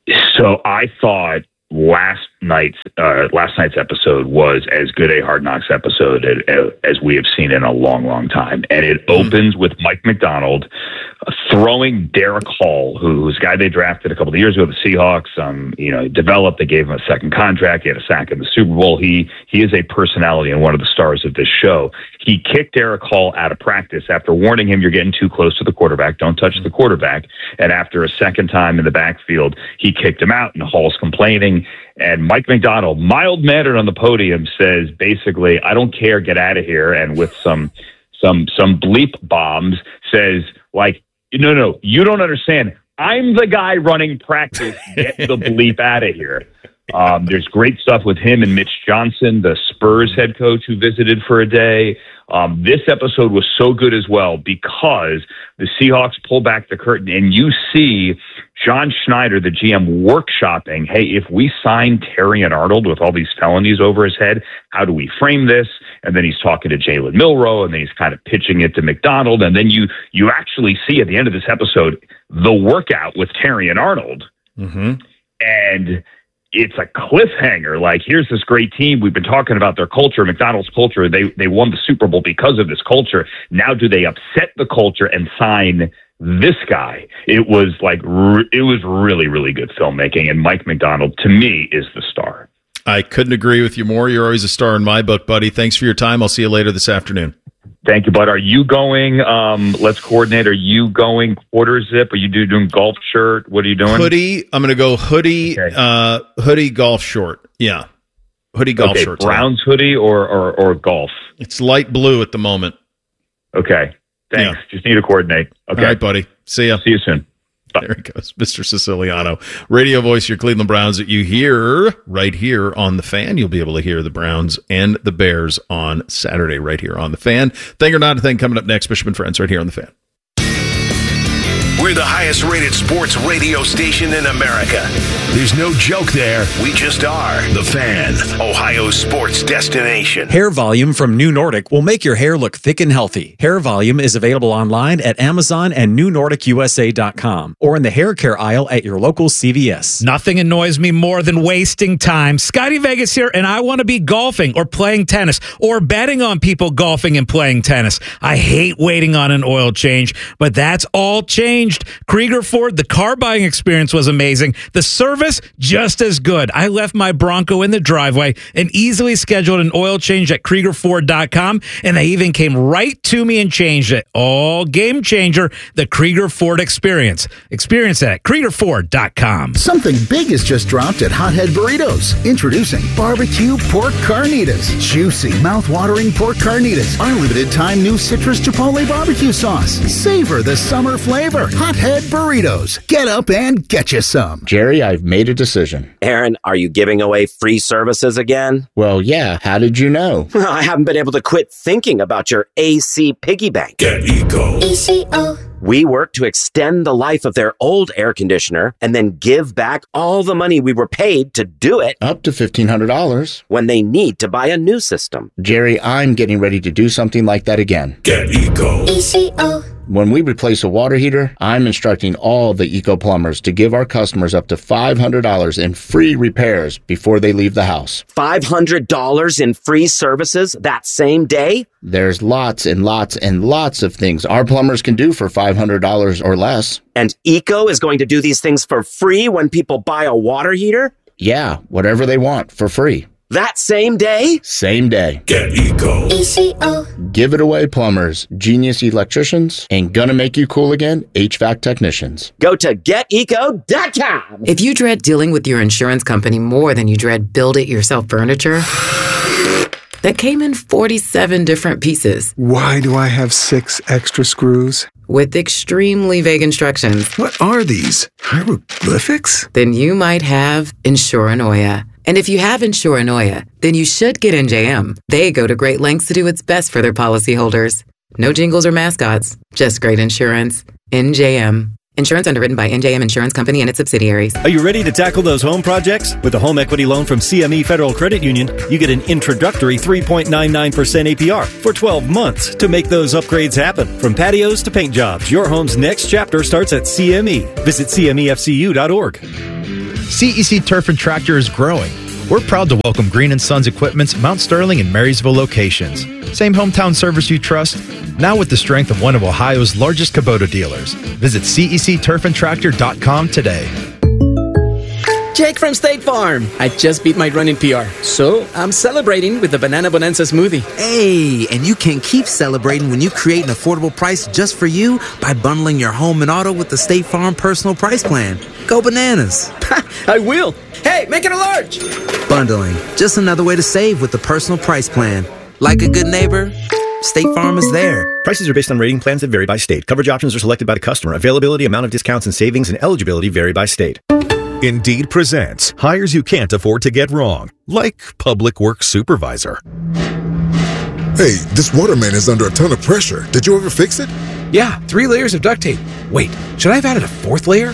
So I thought last night's uh, last night's episode was as good a Hard Knocks episode as, as we have seen in a long, long time, and it mm-hmm. opens with Mike Macdonald uh, throwing Derek Hall, who's a guy they drafted a couple of years ago, the Seahawks. Um, you know, developed. They gave him a second contract. He had a sack in the Super Bowl. He he is a personality and one of the stars of this show. He kicked Derek Hall out of practice after warning him, "You're getting too close to the quarterback. Don't touch the quarterback." And after a second time in the backfield, he kicked him out, and Hall's complaining. And Mike Macdonald, mild-mannered on the podium, says basically, "I don't care, get out of here." And with some some some bleep bombs, says like, "No, no, you don't understand. I'm the guy running practice. Get the bleep out of here." Um, there's great stuff with him and Mitch Johnson, the Spurs head coach who visited for a day. Um, this episode was so good as well because the Seahawks pull back the curtain and you see John Schneider, the G M, workshopping, hey, if we sign Terrion Arnold with all these felonies over his head, how do we frame this? And then he's talking to Jalen Milroe, and then he's kind of pitching it to Macdonald. And then you you actually see at the end of this episode the workout with Terrion Arnold. Mm-hmm. And it's a cliffhanger. Like, here's this great team. We've been talking about their culture, McDonald's culture. They they won the Super Bowl because of this culture. Now do they upset the culture and sign this guy? It was like, re- it was really, really good filmmaking. And Mike Macdonald, to me, is the star. I couldn't agree with you more. You're always a star in my book, buddy. Thanks for your time. I'll see you later this afternoon. Thank you, bud. Are you going, um, let's coordinate, are you going quarter zip? Are you do, doing golf shirt? What are you doing? Hoodie. I'm going to go hoodie, okay. uh, hoodie, golf short. Yeah. Hoodie, golf okay, short. Browns today. Hoodie or, or, or golf? It's light blue at the moment. Okay. Thanks. Yeah. Just need to coordinate. Okay. All right, buddy. See ya. See you soon. Bye. There he goes, Mister Siciliano. Radio voice, your Cleveland Browns that you hear right here on The Fan. You'll be able to hear the Browns and the Bears on Saturday right here on The Fan. Thing or not a thing coming up next, Bishop and Friends right here on The Fan. We're the highest rated sports radio station in America. There's no joke there. We just are. The Fan, Ohio's sports destination. Hair Volume from New Nordic will make your hair look thick and healthy. Hair Volume is available online at Amazon and new nordic u s a dot com or in the hair care aisle at your local C V S. Nothing annoys me more than wasting time. Scotty Vegas here, and I want to be golfing or playing tennis or betting on people golfing and playing tennis. I hate waiting on an oil change, but that's all changed. Krieger Ford, the car buying experience was amazing. The service, just as good. I left my Bronco in the driveway and easily scheduled an oil change at Krieger Ford dot com, and they even came right to me and changed it. All game changer, the Krieger Ford experience. Experience it at Krieger Ford dot com. Something big has just dropped at Hothead Burritos. Introducing barbecue pork carnitas. Juicy, mouth-watering pork carnitas. Our limited-time new citrus chipotle barbecue sauce. Savor the summer flavor. Hothead Burritos. Get up and get you some. Jerry, I've made a decision. Aaron, are you giving away free services again? Well, yeah. How did you know? I haven't been able to quit thinking about your A C piggy bank. Get Eco. E C O. We work to extend the life of their old air conditioner and then give back all the money we were paid to do it. Up to fifteen hundred dollars. When they need to buy a new system. Jerry, I'm getting ready to do something like that again. Get Eco. E C O. When we replace a water heater, I'm instructing all the Eco plumbers to give our customers up to five hundred dollars in free repairs before they leave the house. five hundred dollars in free services that same day? There's lots and lots and lots of things our plumbers can do for five hundred dollars or less. And Eco is going to do these things for free when people buy a water heater? Yeah, whatever they want for free. That same day? Same day. Get Eco. E C O. Give it away, plumbers, genius electricians, and gonna make you cool again, H V A C technicians. Go to get eco dot com. If you dread dealing with your insurance company more than you dread build-it-yourself furniture, that came in forty-seven different pieces. Why do I have six extra screws? With extremely vague instructions. What are these? Hieroglyphics? Then you might have Insuranoia. And if you have Insuranoia, then you should get N J M. They go to great lengths to do what's best for their policyholders. No jingles or mascots, just great insurance. N J M. Insurance underwritten by N J M Insurance Company and its subsidiaries. Are you ready to tackle those home projects? With a home equity loan from C M E Federal Credit Union, you get an introductory three point nine nine percent A P R for twelve months to make those upgrades happen. From patios to paint jobs, your home's next chapter starts at C M E. Visit C M E F C U dot org. C E C Turf and Tractor is growing. We're proud to welcome Green and Sons Equipment's Mount Sterling and Marysville locations. Same hometown service you trust, now with the strength of one of Ohio's largest Kubota dealers. Visit C E C turf and tractor dot com today. Jake from State Farm. I just beat my running P R, so I'm celebrating with the Banana Bonanza smoothie. Hey, and you can keep celebrating when you create an affordable price just for you by bundling your home and auto with the State Farm Personal Price Plan. Go bananas. I will. Hey, make it a large. Bundling, just another way to save with the Personal Price Plan. Like a good neighbor, State Farm is there. Prices are based on rating plans that vary by state. Coverage options are selected by the customer. Availability, amount of discounts and savings, and eligibility vary by state. Indeed presents hires you can't afford to get wrong, like public works supervisor. Hey, this waterman is under a ton of pressure. Did you ever fix it? Yeah, three layers of duct tape. Wait, should I have added a fourth layer?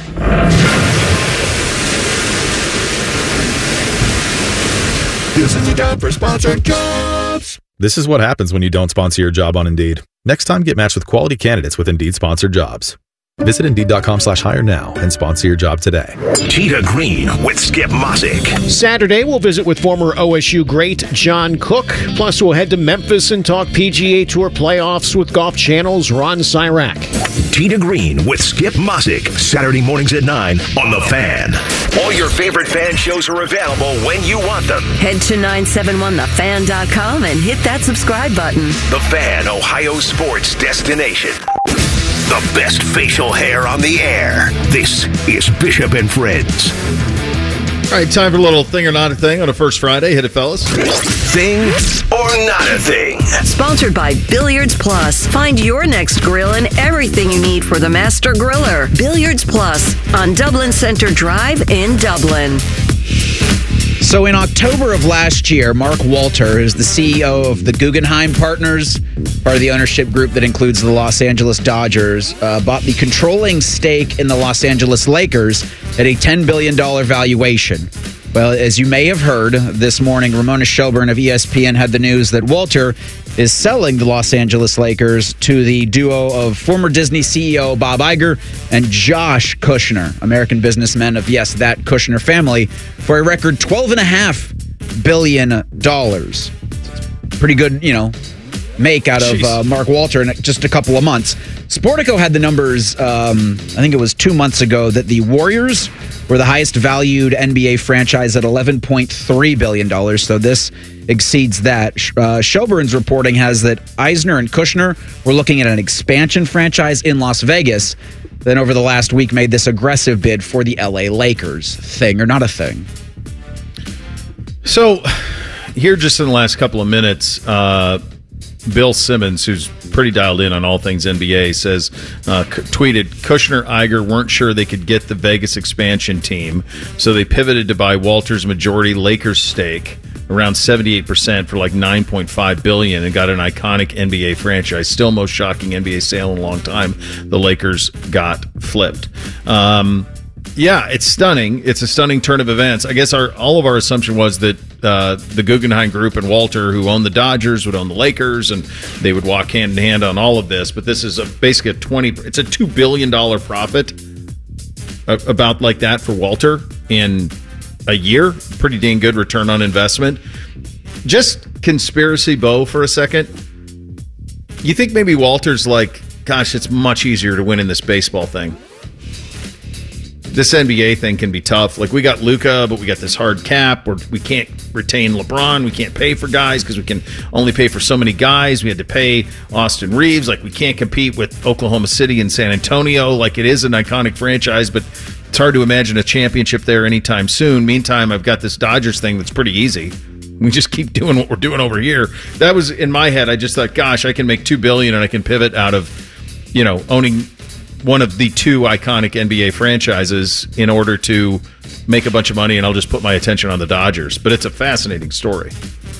This is the time for sponsored jobs. This is what happens when you don't sponsor your job on Indeed. Next time, get matched with quality candidates with Indeed sponsored jobs. Visit Indeed.com slash hire now and sponsor your job today. Tee to Green with Skip Mossick. Saturday, we'll visit with former O S U great John Cook. Plus, we'll head to Memphis and talk P G A Tour playoffs with Golf Channel's Ron Syrak. Tee to Green with Skip Mossick. Saturday mornings at nine on The Fan. All your favorite fan shows are available when you want them. Head to nine seven one the fan dot com and hit that subscribe button. The Fan, Ohio sports destination. The best facial hair on the air. This is Bishop and Friends. All right, time for a little thing or not a thing on a first Friday. Hit it, fellas. Thing or not a thing. Sponsored by Billiards Plus. Find your next grill and everything you need for the master griller. Billiards Plus on Dublin Center Drive in Dublin. So in October of last year, Mark Walter, who's the C E O of the Guggenheim Partners, part of the ownership group that includes the Los Angeles Dodgers, uh, bought the controlling stake in the Los Angeles Lakers at a ten billion dollars valuation. Well, as you may have heard, this morning, Ramona Shelburne of E S P N had the news that Walter is selling the Los Angeles Lakers to the duo of former Disney C E O Bob Iger and Josh Kushner, American businessmen of, yes, that Kushner family, for a record twelve point five billion dollars. Pretty good, you know, make out of uh, Mark Walter in just a couple of months. Sportico had the numbers, um, I think it was two months ago, that the Warriors were the highest valued N B A franchise at eleven point three billion dollars. So this exceeds that. Uh, Shelburne's reporting has that Eisner and Kushner were looking at an expansion franchise in Las Vegas. Then over the last week made this aggressive bid for the L A Lakers. Thing or not a thing? So here just in the last couple of minutes, uh, Bill Simmons, who's pretty dialed in on all things N B A, says, uh, c- tweeted, Kushner, Iger weren't sure they could get the Vegas expansion team, so they pivoted to buy Walter's majority Lakers stake, around seventy-eight percent, for like nine point five billion dollars, and got an iconic N B A franchise. Still most shocking N B A sale in a long time. The Lakers got flipped. Um, yeah, it's stunning. It's a stunning turn of events. I guess our all of our assumption was that uh, the Guggenheim Group and Walter, who own the Dodgers, would own the Lakers, and they would walk hand in hand on all of this. But this is a, basically a twenty. It's a two billion dollar profit, uh, about like that for Walter in a year. Pretty dang good return on investment. Just conspiracy Bo for a second. You think maybe Walter's like, gosh, it's much easier to win in this baseball thing. This N B A thing can be tough. Like, we got Luka, but we got this hard cap where we can't retain LeBron. We can't pay for guys because we can only pay for so many guys. We had to pay Austin Reeves. Like, we can't compete with Oklahoma City and San Antonio. Like, it is an iconic franchise, but it's hard to imagine a championship there anytime soon. Meantime, I've got this Dodgers thing that's pretty easy. We just keep doing what we're doing over here. That was in my head. I just thought, gosh, I can make two billion dollars and I can pivot out of, you know, owning one of the two iconic N B A franchises in order to make a bunch of money, and I'll just put my attention on the Dodgers. But it's a fascinating story.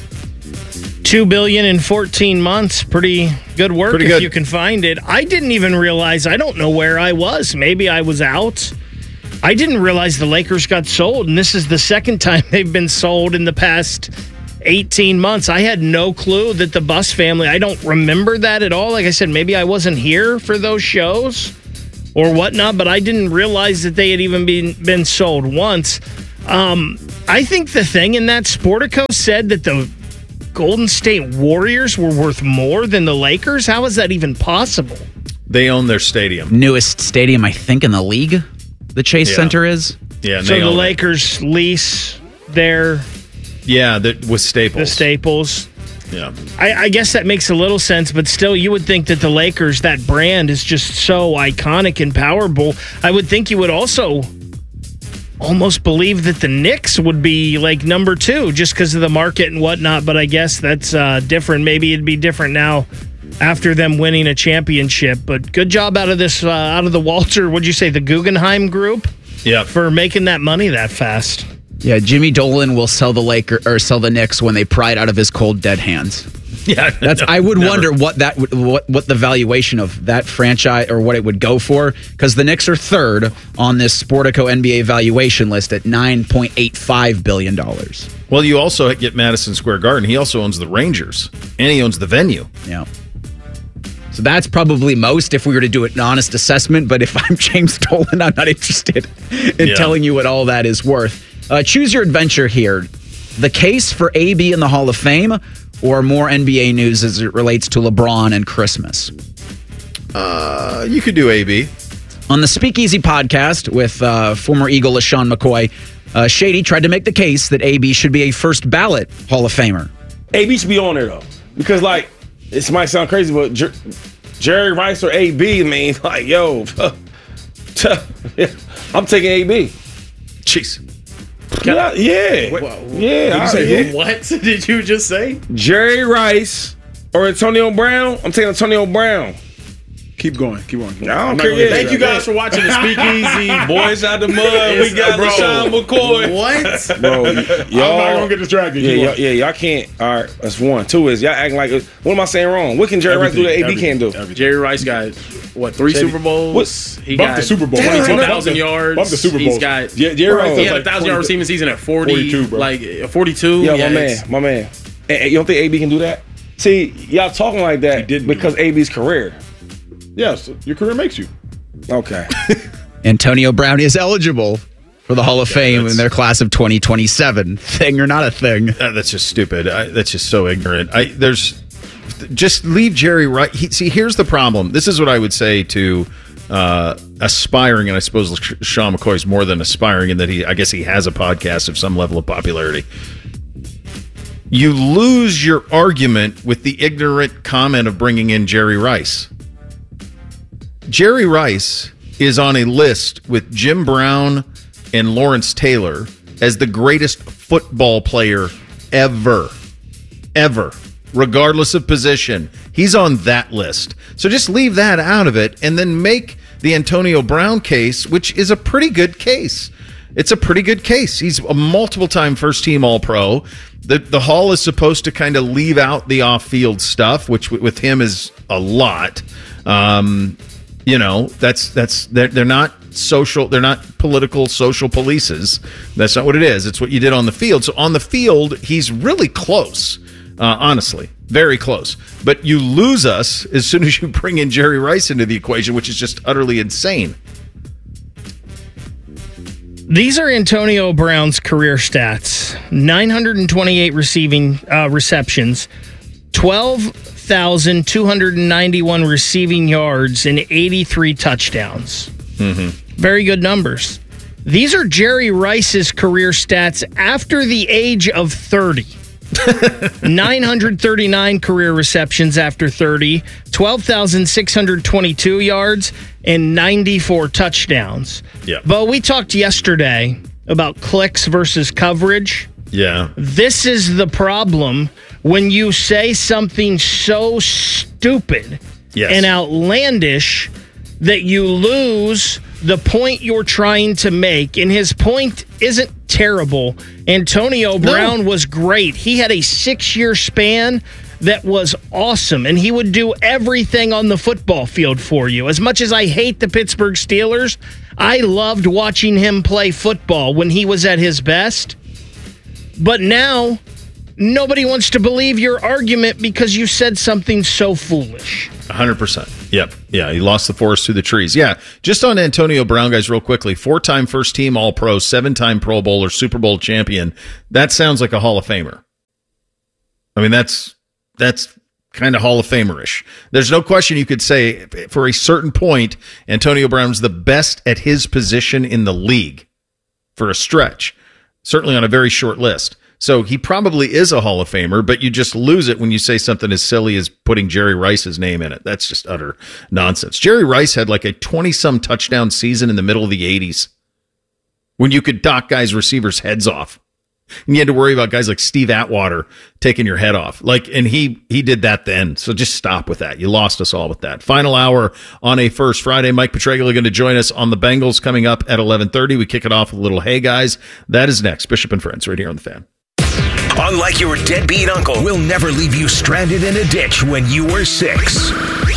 Two billion in fourteen months. Pretty good work Pretty if good. you can find it. I didn't even realize. I don't know where I was. Maybe I was out. I didn't realize the Lakers got sold, and this is the second time they've been sold in the past eighteen months. I had no clue that the Buss family, I don't remember that at all. Like I said, maybe I wasn't here for those shows or whatnot, but I didn't realize that they had even been, been sold once. Um, I think the thing in that Sportico said that the Golden State Warriors were worth more than the Lakers. How is that even possible? They own their stadium. Newest stadium, I think, in the league, the Chase yeah. Center is. Yeah, so the Lakers it. lease their... Yeah, that with Staples. The Staples. Yeah. I, I guess that makes a little sense, but still, you would think that the Lakers, that brand, is just so iconic and powerful. I would think you would also almost believe that the Knicks would be like number two just because of the market and whatnot, but I guess that's uh, different. Maybe it'd be different now after them winning a championship. But good job out of this, uh, out of the Walter, what'd you say, the Guggenheim Group? Yeah. For making that money that fast. Yeah, Jimmy Dolan will sell the Laker or sell the Knicks when they pry it out of his cold dead hands. Yeah, that's. no, I would never. wonder what that would, what what the valuation of that franchise or what it would go for, because the Knicks are third on this Sportico N B A valuation list at nine point eight five billion dollars. Well, you also get Madison Square Garden. He also owns the Rangers, and he owns the venue. Yeah. So that's probably most if we were to do an honest assessment. But if I'm James Dolan, I'm not interested in yeah. telling you what all that is worth. Uh, choose your adventure here. The case for A B in the Hall of Fame, or more N B A news as it relates to LeBron and Christmas? Uh, you could do A B. On the Speakeasy podcast with uh, former Eagle LaShawn McCoy, uh, Shady tried to make the case that A B should be a first ballot Hall of Famer. A B should be on there, though. Because, like, this might sound crazy, but Jer- Jerry Rice or A B, man, like, yo, I'm taking A B. Jeez. Can I, yeah. Wait, yeah. Did you I, say yeah. what did you just say? Jerry Rice or Antonio Brown? I'm taking Antonio Brown. Keep going. Keep going. Keep I don't I'm care. Yeah. Thank you guys for watching the Speakeasy. Boys out the mud. We got LaShawn McCoy. What? Bro, y- y'all. I'm not going to get distracted. Yeah, y'all, yeah, y'all can't. All right, that's one. Two is y'all acting like, what am I saying wrong? What can Jerry Rice do that A B can't do? Everything. Jerry Rice got, what, three Jerry, Super Bowls? What? He Bump got the Super Bowl. twenty-two thousand yards. Bump the Super Bowl. He's got, yeah, Jerry Rice he had like a one thousand yard receiving season at forty. forty-two, bro. Like, forty-two. Yo, yeah, my man, my man. Hey, you don't think A B can do that? See, y'all talking like that because A B's career. Yes, your career makes you. Okay. Antonio Brown is eligible for the Hall of yeah, Fame in their class of twenty twenty-seven. Thing or not a thing? Uh, that's just stupid. I, that's just so ignorant. I there's just leave Jerry Rice. He, see, here's the problem. This is what I would say to uh, aspiring, and I suppose Sean McCoy is more than aspiring in that he, I guess, he has a podcast of some level of popularity. You lose your argument with the ignorant comment of bringing in Jerry Rice. Jerry Rice is on a list with Jim Brown and Lawrence Taylor as the greatest football player ever. Ever. Regardless of position. He's on that list. So just leave that out of it and then make the Antonio Brown case, which is a pretty good case. It's a pretty good case. He's a multiple-time first-team All-Pro. The, the Hall is supposed to kind of leave out the off-field stuff, which with him is a lot. Um... You know, that's that's they're, they're not social. They're not political social polices. That's not what it is. It's what you did on the field. So on the field, he's really close. Uh, honestly, very close. But you lose us as soon as you bring in Jerry Rice into the equation, which is just utterly insane. These are Antonio Brown's career stats: nine hundred twenty-eight receiving uh, receptions, twelve thousand two hundred ninety-one receiving yards, and eighty-three touchdowns. Mm-hmm. Very good numbers. These are Jerry Rice's career stats after the age of thirty. nine hundred thirty-nine career receptions after thirty, twelve thousand six hundred twenty-two yards, and ninety-four touchdowns. Yeah. But we talked yesterday about clicks versus coverage. Yeah. This is the problem when you say something so stupid yes. and outlandish that you lose the point you're trying to make. And his point isn't terrible. Antonio Brown no. was great. He had a six-year span that was awesome, and he would do everything on the football field for you. As much as I hate the Pittsburgh Steelers, I loved watching him play football when he was at his best. But now, nobody wants to believe your argument because you said something so foolish. one hundred percent. Yep. Yeah, he lost the forest through the trees. Yeah, just on Antonio Brown, guys, real quickly. Four-time first-team All-Pro, seven-time Pro Bowler, Super Bowl champion. That sounds like a Hall of Famer. I mean, that's that's kind of Hall of Famer-ish. There's no question you could say, for a certain point, Antonio Brown's the best at his position in the league for a stretch. Certainly on a very short list. So he probably is a Hall of Famer, but you just lose it when you say something as silly as putting Jerry Rice's name in it. That's just utter nonsense. Jerry Rice had like a twenty-some touchdown season in the middle of the eighties when you could knock guys' receivers' heads off. And you had to worry about guys like Steve Atwater taking your head off. Like, and he he did that then. So just stop with that. You lost us all with that. Final hour on a First Friday. Mike Petraglia going to join us on the Bengals coming up at eleven thirty. We kick it off with a little Hey Guys. That is next. Bishop and Friends right here on The Fan. Unlike your deadbeat uncle, we'll never leave you stranded in a ditch when you were six.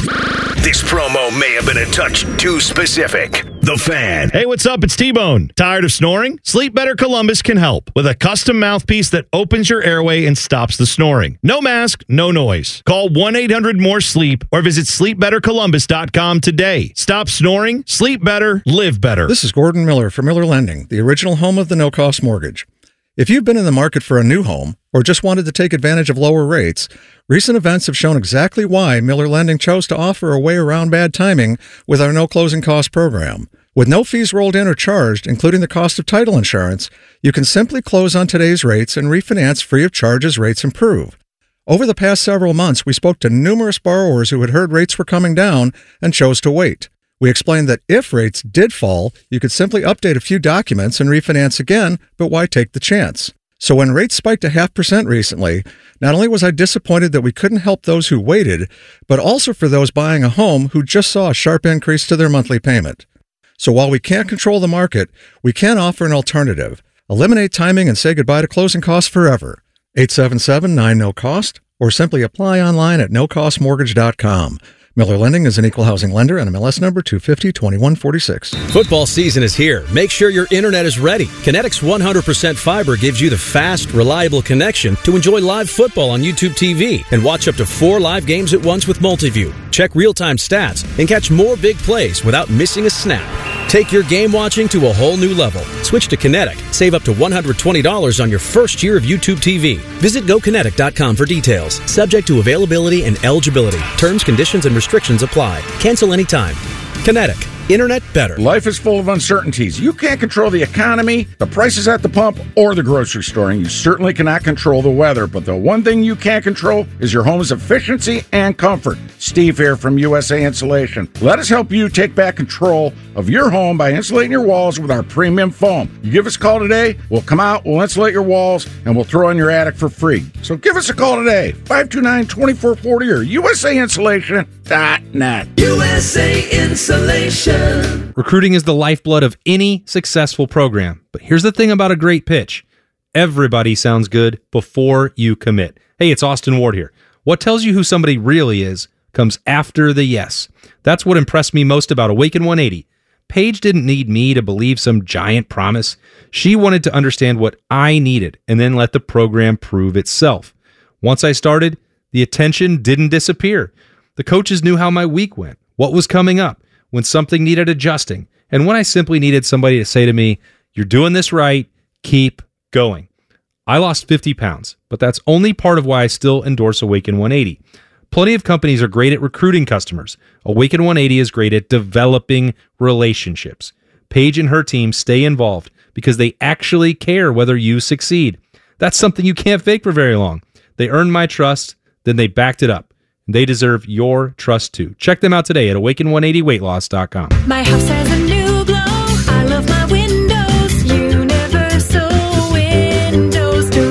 This promo may have been a touch too specific. The Fan. Hey, what's up? It's T-Bone. Tired of snoring? Sleep Better Columbus can help with a custom mouthpiece that opens your airway and stops the snoring. No mask, no noise. Call one eight hundred more sleep or visit sleep better columbus dot com today. Stop snoring, sleep better, live better. This is Gordon Miller from Miller Lending, the original home of the no-cost mortgage. If you've been in the market for a new home or just wanted to take advantage of lower rates, recent events have shown exactly why Miller Lending chose to offer a way around bad timing with our no closing cost program. With no fees rolled in or charged, including the cost of title insurance, you can simply close on today's rates and refinance free of charge as rates improve. Over the past several months, we spoke to numerous borrowers who had heard rates were coming down and chose to wait. We explained that if rates did fall, you could simply update a few documents and refinance again, but why take the chance? So when rates spiked a half percent recently, not only was I disappointed that we couldn't help those who waited, but also for those buying a home who just saw a sharp increase to their monthly payment. So while we can't control the market, we can offer an alternative. Eliminate timing and say goodbye to closing costs forever. eight seven seven nine no cost or simply apply online at no cost mortgage dot com. Miller Lending is an equal housing lender and M L S number two five zero two one four six. Football season is here. Make sure your internet is ready. Kinetics one hundred percent fiber gives you the fast, reliable connection to enjoy live football on YouTube T V and watch up to four live games at once with Multiview. Check real-time stats and catch more big plays without missing a snap. Take your game watching to a whole new level. Switch to Kinetic. Save up to one hundred twenty dollars on your first year of YouTube T V. Visit go kinetic dot com for details. Subject to availability and eligibility. Terms, conditions, and restrictions apply. Cancel anytime. Kinetic. Internet better. Life is full of uncertainties. You can't control the economy, the prices at the pump, or the grocery store, and you certainly cannot control the weather. But the one thing you can control is your home's efficiency and comfort. Steve here from U S A Insulation. Let us help you take back control of your home by insulating your walls with our premium foam. You give us a call today, we'll come out, we'll insulate your walls, and we'll throw in your attic for free. So give us a call today, five two nine, two four four zero or U S A insulation dot net. U S A Insulation. Recruiting is the lifeblood of any successful program. But here's the thing about a great pitch. Everybody sounds good before you commit. Hey, it's Austin Ward here. What tells you who somebody really is comes after the yes. That's what impressed me most about Awaken one eighty. Paige didn't need me to believe some giant promise. She wanted to understand what I needed and then let the program prove itself. Once I started, the attention didn't disappear. The coaches knew how my week went, what was coming up, when something needed adjusting, and when I simply needed somebody to say to me, "You're doing this right, keep going." I lost fifty pounds, but that's only part of why I still endorse Awaken one eighty. Plenty of companies are great at recruiting customers. Awaken one eighty is great at developing relationships. Paige and her team stay involved because they actually care whether you succeed. That's something you can't fake for very long. They earned my trust, then they backed it up. They deserve your trust too. Check them out today at awaken one eighty weight loss dot com. My house has a new glow. I love my windows. Universal Windows. Do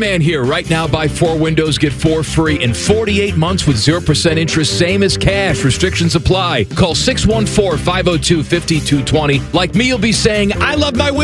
fan here. Right now, buy four windows, get four free in forty-eight months with zero percent interest, same as cash. Restrictions apply. Call six one four, five oh two, five two two zero. Like me, you'll be saying, I love my windows.